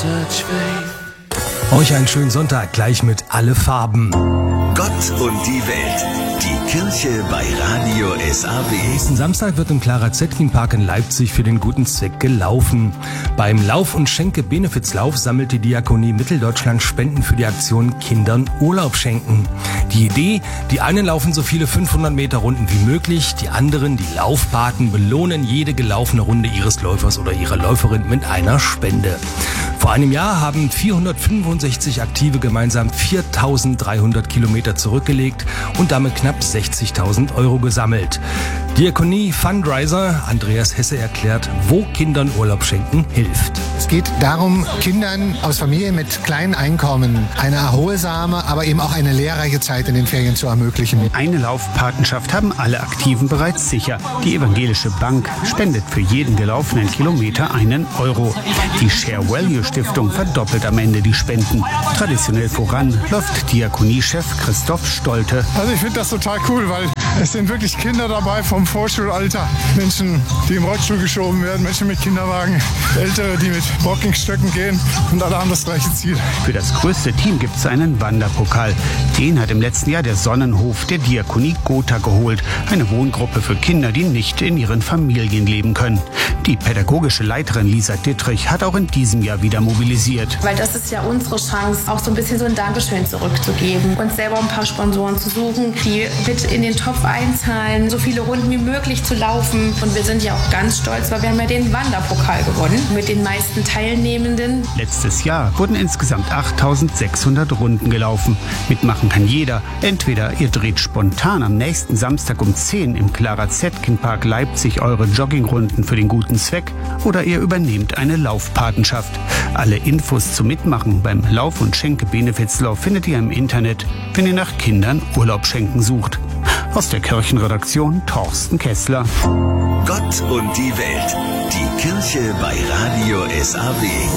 Euch einen schönen Sonntag, gleich mit Alle Farben. Gott und die Welt. Die Kirche bei Radio SAW. Nächsten Samstag wird im Clara Zetkin Park in Leipzig für den guten Zweck gelaufen. Beim Lauf- und Schenke-Benefizlauf sammelt die Diakonie Mitteldeutschland Spenden für die Aktion Kindern Urlaub schenken. Die Idee, die einen laufen so viele 500 Meter Runden wie möglich, die anderen, die Laufpaten, belohnen jede gelaufene Runde ihres Läufers oder ihrer Läuferin mit einer Spende. Vor einem Jahr haben 465 Aktive gemeinsam 4.300 Kilometer zurückgelegt und damit knapp 60.000 Euro gesammelt. Diakonie Fundraiser Andreas Hesse erklärt, wo Kindern Urlaub schenken hilft. Es geht darum, Kindern aus Familien mit kleinen Einkommen eine erholsame, aber eben auch eine lehrreiche Zeit in den Ferien zu ermöglichen. Eine Laufpatenschaft haben alle Aktiven bereits sicher. Die Evangelische Bank spendet für jeden gelaufenen Kilometer einen Euro. Die Share Value Stiftung verdoppelt am Ende die Spenden. Traditionell voran läuft Diakoniechef Christoph Stolte. Also ich finde das total cool, weil es sind wirklich Kinder dabei vom Vorschulalter. Menschen, die im Rollstuhl geschoben werden, Menschen mit Kinderwagen, Ältere, die mit Walkingstöcken gehen und alle haben das gleiche Ziel. Für das größte Team gibt es einen Wanderpokal. Den hat im letzten Jahr der Sonnenhof der Diakonie Gotha geholt. Eine Wohngruppe für Kinder, die nicht in ihren Familien leben können. Die pädagogische Leiterin Lisa Dittrich hat auch in diesem Jahr wieder mobilisiert. Weil das ist ja unsere Chance, auch so ein bisschen so ein Dankeschön zurückzugeben. Uns selber ein paar Sponsoren zu suchen, die mit in den Topf einzahlen, so viele Runden wie möglich zu laufen. Und wir sind ja auch ganz stolz, weil wir haben ja den Wanderpokal gewonnen mit den meisten Teilnehmenden. Letztes Jahr wurden insgesamt 8.600 Runden gelaufen. Mitmachen kann jeder. Entweder ihr dreht spontan am nächsten Samstag um 10 im Clara Zetkin Park Leipzig eure Joggingrunden für den guten Zweck oder ihr übernehmt eine Laufpatenschaft. Alle Infos zum Mitmachen beim Lauf- und Schenke-Benefizlauf findet ihr im Internet, wenn ihr nach Kindern Urlaub schenken sucht. Aus der Kirchenredaktion Thorsten Kessler. Gott und die Welt. Die Kirche bei Radio SAW.